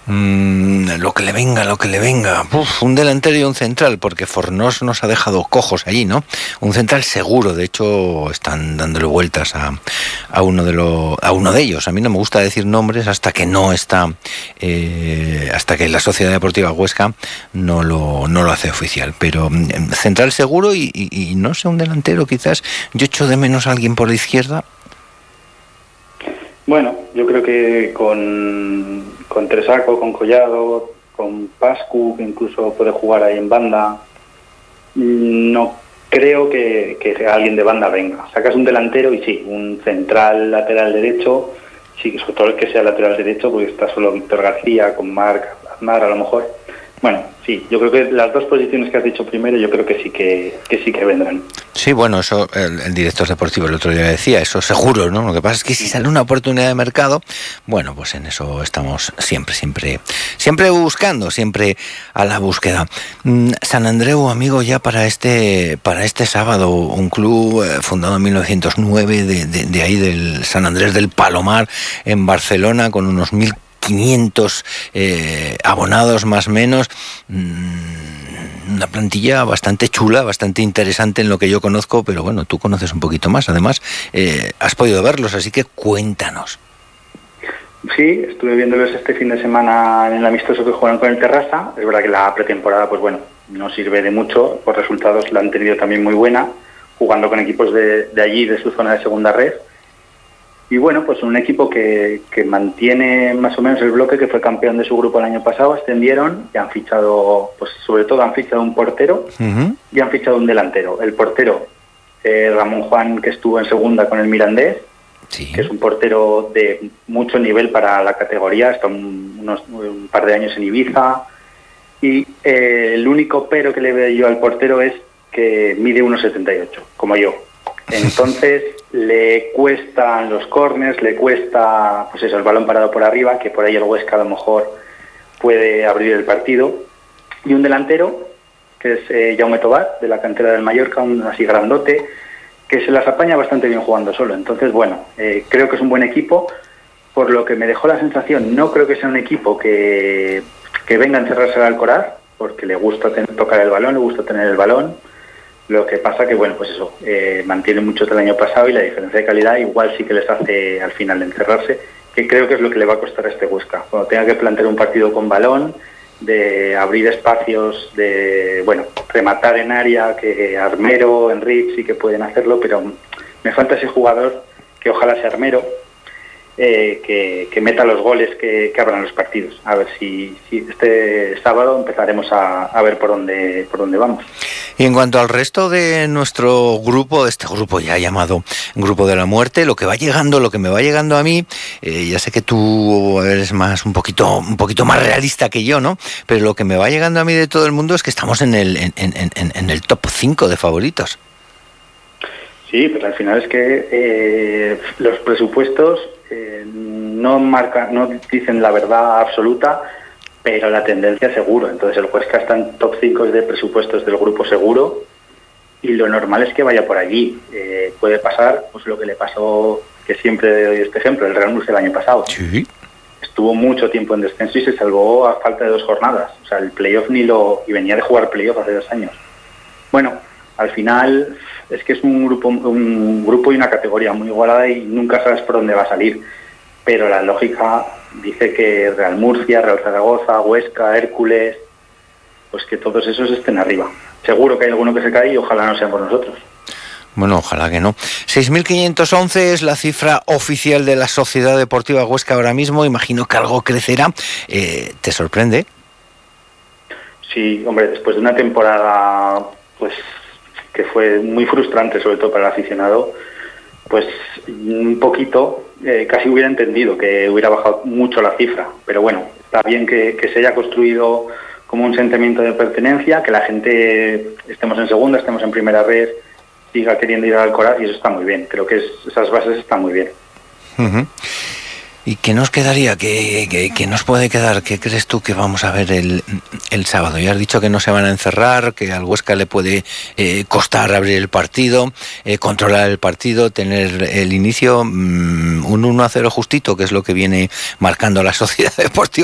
Lo que le venga, lo que le venga. Un delantero y un central, porque Fornós nos ha dejado cojos allí, ¿no? Un central seguro, de hecho están dándole vueltas a uno de ellos. A mí no me gusta decir nombres hasta que no está, hasta que la Sociedad Deportiva Huesca no lo hace oficial. Pero central seguro y no sé, un delantero quizás. Yo echo de menos a alguien por la izquierda. Bueno, yo creo que con Tresaco, con Collado, con Pascu, que incluso puede jugar ahí en banda, no creo que alguien de banda venga. Sacas un delantero y sí, un central lateral derecho, sí, que sobre todo el que sea lateral derecho, porque está solo Víctor García, con Marc Aznar a lo mejor. Bueno, sí, yo creo que las dos posiciones que has dicho primero, yo creo que sí que vendrán. Sí, bueno, eso el director deportivo el otro día decía, eso seguro, ¿no? Lo que pasa es que si sale una oportunidad de mercado, bueno, pues en eso estamos siempre buscando, siempre a la búsqueda. Sant Andreu, amigo, ya para este sábado, un club fundado en 1909 de ahí del San Andrés del Palomar en Barcelona, con unos 1.500 abonados más o menos. Una plantilla bastante chula, bastante interesante en lo que yo conozco, pero bueno, tú conoces un poquito más. Además, has podido verlos, así que cuéntanos. Sí, estuve viéndolos este fin de semana en el amistoso que jugaron con el Terrassa. Es verdad que la pretemporada, pues bueno, no sirve de mucho. Por resultados la han tenido también muy buena, jugando con equipos de allí, de su zona de segunda red. Y bueno, pues un equipo que mantiene más o menos el bloque, que fue campeón de su grupo el año pasado, ascendieron y han fichado, pues sobre todo han fichado un portero y han fichado un delantero. El portero, Ramón Juan, que estuvo en segunda con el Mirandés, sí, que es un portero de mucho nivel para la categoría, está un par de años en Ibiza, y el único pero que le veo yo al portero es que mide 1,78, como yo. Entonces le cuestan los córners, le cuesta pues eso, el balón parado por arriba, que por ahí el Huesca a lo mejor puede abrir el partido. Y un delantero, que es Jaume Tobar, de la cantera del Mallorca, un así grandote, que se las apaña bastante bien jugando solo. Entonces, bueno, creo que es un buen equipo, por lo que me dejó la sensación. No creo que sea un equipo que venga a encerrarse al Alcoraz, porque le gusta tocar el balón, le gusta tener el balón. Lo que pasa que, bueno, pues eso, mantiene mucho del año pasado y la diferencia de calidad igual sí que les hace al final encerrarse, que creo que es lo que le va a costar a este Huesca. Cuando tenga que plantear un partido con balón, de abrir espacios, de, bueno, rematar en área, que Armero, Enric sí que pueden hacerlo, pero me falta ese jugador que ojalá sea Armero, que meta los goles que abran los partidos. A ver si este sábado empezaremos a ver por dónde vamos. Y en cuanto al resto de nuestro grupo, este grupo ya llamado Grupo de la Muerte, lo que me va llegando a mí, ya sé que tú eres un poquito más realista que yo, ¿no? Pero lo que me va llegando a mí de todo el mundo es que estamos en el top 5 de favoritos. Sí, pero al final es que los presupuestos no dicen la verdad absoluta, pero la tendencia seguro. Entonces el Huesca está en top 5 de presupuestos del grupo seguro y lo normal es que vaya por allí. Puede pasar pues lo que le pasó, que siempre doy este ejemplo, el Real Murcia el año pasado. Sí. Estuvo mucho tiempo en descenso y se salvó a falta de 2 jornadas. O sea, el playoff y venía de jugar playoff hace 2 años. Bueno, al final es que es un grupo y una categoría muy igualada y nunca sabes por dónde va a salir. Pero la lógica dice que Real Murcia, Real Zaragoza, Huesca, Hércules, pues que todos esos estén arriba. Seguro que hay alguno que se cae y ojalá no sean por nosotros. Bueno, ojalá que no. 6.511 es la cifra oficial de la Sociedad Deportiva Huesca ahora mismo. Imagino que algo crecerá. ¿Te sorprende? Sí, hombre, después de una temporada pues que fue muy frustrante, sobre todo para el aficionado, pues un poquito, casi hubiera entendido que hubiera bajado mucho la cifra, pero bueno, está bien que se haya construido como un sentimiento de pertenencia, que la gente, estemos en segunda, estemos en primera red, siga queriendo ir al Alcoraz y eso está muy bien, creo que esas bases están muy bien. Uh-huh. ¿Y qué nos quedaría? ¿Qué nos puede quedar? ¿Qué crees tú que vamos a ver el sábado? Ya has dicho que no se van a encerrar, que al Huesca le puede costar abrir el partido, controlar el partido, tener el inicio, un 1-0 justito, que es lo que viene marcando la Sociedad Deportiva